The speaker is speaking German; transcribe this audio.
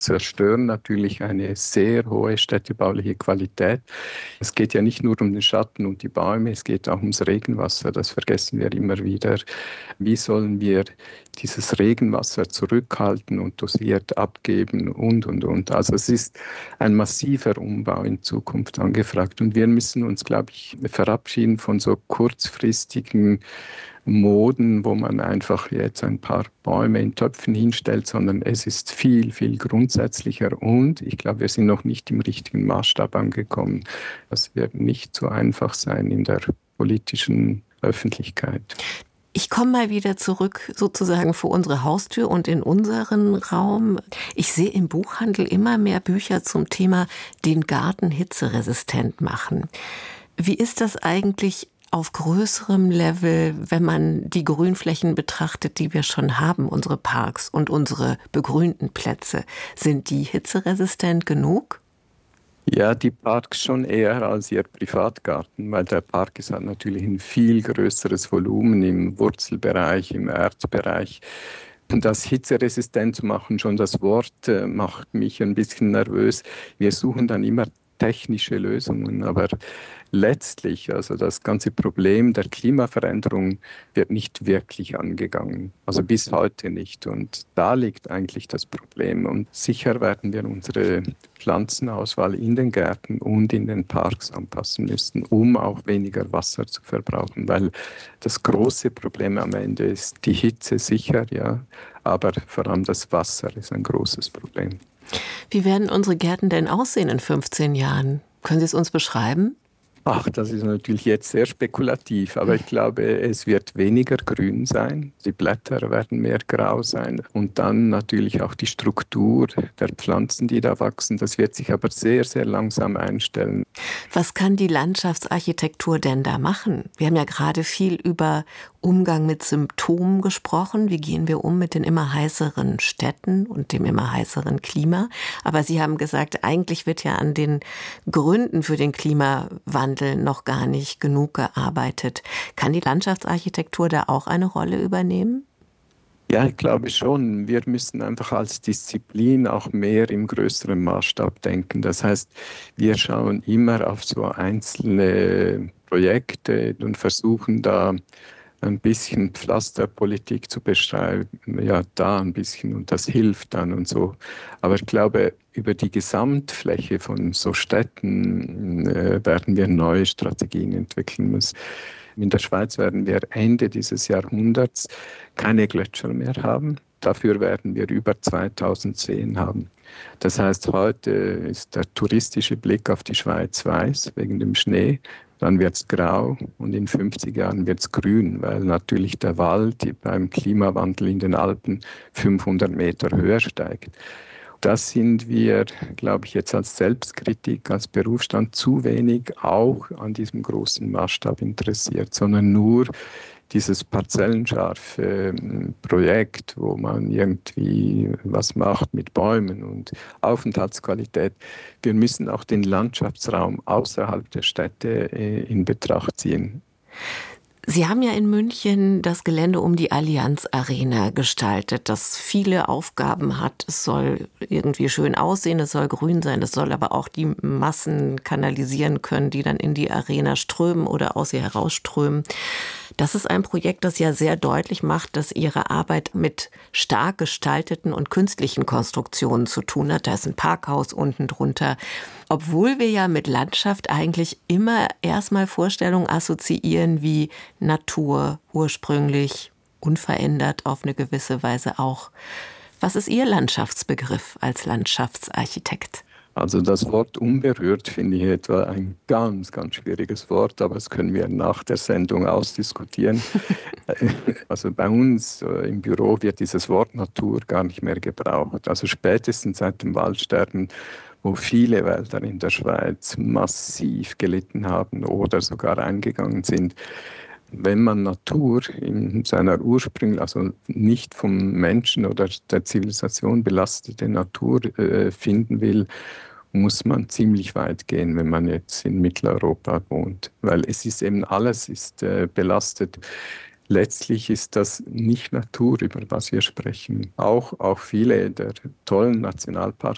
zerstören natürlich eine sehr hohe städtebauliche Qualität. Es geht ja nicht nur um den Schatten und die Bäume, es geht auch ums Regenwasser. Das vergessen wir immer wieder. Wie sollen wir dieses Regenwasser zurückhalten und dosiert abgeben und. Also es ist ein massiver Umbau in Zukunft angefragt. Und wir müssen uns, glaube ich, verabschieden von so kurzfristigen Moden, wo man einfach jetzt ein paar Bäume in Töpfen hinstellt, sondern es ist viel, viel grundsätzlicher. Und ich glaube, wir sind noch nicht im richtigen Maßstab angekommen. Das wird nicht so einfach sein in der politischen Öffentlichkeit. Ich komme mal wieder zurück sozusagen vor unsere Haustür und in unseren Raum. Ich sehe im Buchhandel immer mehr Bücher zum Thema den Garten hitzeresistent machen. Wie ist das eigentlich auf größerem Level, wenn man die Grünflächen betrachtet, die wir schon haben, unsere Parks und unsere begrünten Plätze? Sind die hitzeresistent genug? Ja, die Parks schon eher als ihr Privatgarten, weil der Park ist halt natürlich ein viel größeres Volumen im Wurzelbereich, im Erdbereich. Und das hitzeresistent zu machen, schon das Wort macht mich ein bisschen nervös. Wir suchen dann immer technische Lösungen, aber letztlich, also das ganze Problem der Klimaveränderung wird nicht wirklich angegangen, also bis heute nicht. Und da liegt eigentlich das Problem. Und sicher werden wir unsere Pflanzenauswahl in den Gärten und in den Parks anpassen müssen, um auch weniger Wasser zu verbrauchen, weil das große Problem am Ende ist die Hitze sicher, ja, aber vor allem das Wasser ist ein großes Problem. Wie werden unsere Gärten denn aussehen in 15 Jahren? Können Sie es uns beschreiben? Ach, das ist natürlich jetzt sehr spekulativ, aber ich glaube, es wird weniger grün sein, die Blätter werden mehr grau sein und dann natürlich auch die Struktur der Pflanzen, die da wachsen. Das wird sich aber sehr, sehr langsam einstellen. Was kann die Landschaftsarchitektur denn da machen? Wir haben ja gerade viel über Umgang mit Symptomen gesprochen. Wie gehen wir um mit den immer heißeren Städten und dem immer heißeren Klima? Aber Sie haben gesagt, eigentlich wird ja an den Gründen für den Klimawandel noch gar nicht genug gearbeitet. Kann die Landschaftsarchitektur da auch eine Rolle übernehmen? Ja, ich glaube schon. Wir müssen einfach als Disziplin auch mehr im größeren Maßstab denken. Das heißt, wir schauen immer auf so einzelne Projekte und versuchen da ein bisschen Pflasterpolitik zu beschreiben. Ja, da ein bisschen und das hilft dann und so. Aber ich glaube, über die Gesamtfläche von so Städten werden wir neue Strategien entwickeln müssen. In der Schweiz werden wir Ende dieses Jahrhunderts keine Gletscher mehr haben. Dafür werden wir über 2000 Seen haben. Das heißt, heute ist der touristische Blick auf die Schweiz weiß wegen dem Schnee. Dann wird es grau und in 50 Jahren wird es grün, weil natürlich der Wald beim Klimawandel in den Alpen 500 Meter höher steigt. Das sind wir, glaube ich, jetzt als Selbstkritik, als Berufsstand zu wenig auch an diesem großen Maßstab interessiert, sondern nur dieses parzellenscharfe Projekt, wo man irgendwie was macht mit Bäumen und Aufenthaltsqualität. Wir müssen auch den Landschaftsraum außerhalb der Städte in Betracht ziehen. Sie haben ja in München das Gelände um die Allianz Arena gestaltet, das viele Aufgaben hat. Es soll irgendwie schön aussehen, es soll grün sein, es soll aber auch die Massen kanalisieren können, die dann in die Arena strömen oder aus ihr herausströmen. Das ist ein Projekt, das ja sehr deutlich macht, dass Ihre Arbeit mit stark gestalteten und künstlichen Konstruktionen zu tun hat. Da ist ein Parkhaus unten drunter. Obwohl wir ja mit Landschaft eigentlich immer erstmal Vorstellungen assoziieren wie Natur, ursprünglich, unverändert auf eine gewisse Weise auch. Was ist Ihr Landschaftsbegriff als Landschaftsarchitekt? Also das Wort unberührt finde ich etwa ein ganz, ganz schwieriges Wort, aber das können wir nach der Sendung ausdiskutieren. Also bei uns im Büro wird dieses Wort Natur gar nicht mehr gebraucht. Also spätestens seit dem Waldsterben, wo viele Wälder in der Schweiz massiv gelitten haben oder sogar eingegangen sind. Wenn man Natur in seiner Ursprung, also nicht vom Menschen oder der Zivilisation belastete Natur finden will, muss man ziemlich weit gehen, wenn man jetzt in Mitteleuropa wohnt. Weil es ist eben alles ist belastet. Letztlich ist das nicht Natur, über was wir sprechen. Auch viele der tollen Nationalparks